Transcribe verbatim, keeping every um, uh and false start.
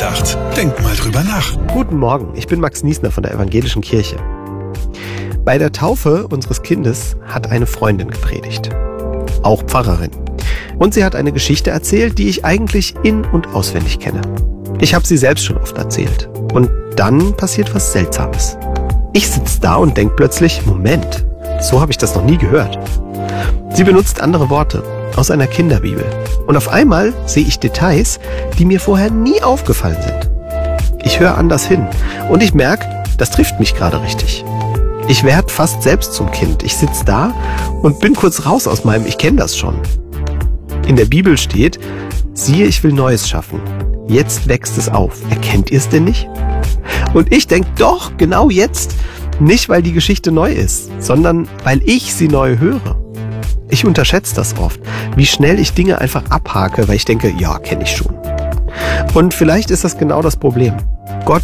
gedacht. Denk mal drüber nach. Guten Morgen, ich bin Max Niesner von der Evangelischen Kirche. Bei der Taufe unseres Kindes hat eine Freundin gepredigt, auch Pfarrerin. Und sie hat eine Geschichte erzählt, die ich eigentlich in- und auswendig kenne. Ich habe sie selbst schon oft erzählt. Und dann passiert was Seltsames. Ich sitze da und denke plötzlich, Moment, so habe ich das noch nie gehört. Sie benutzt andere Worte aus einer Kinderbibel. Und auf einmal sehe ich Details, die mir vorher nie aufgefallen sind. Ich höre anders hin und ich merke, das trifft mich gerade richtig. Ich werde fast selbst zum Kind. Ich sitze da und bin kurz raus aus meinem Ich kenne das schon. In der Bibel steht, siehe, ich will Neues schaffen. Jetzt wächst es auf. Erkennt ihr es denn nicht? Und ich denke, doch, genau jetzt. Nicht, weil die Geschichte neu ist, sondern weil ich sie neu höre. Ich unterschätze das oft, wie schnell ich Dinge einfach abhake, weil ich denke, ja, kenne ich schon. Und vielleicht ist das genau das Problem. Gott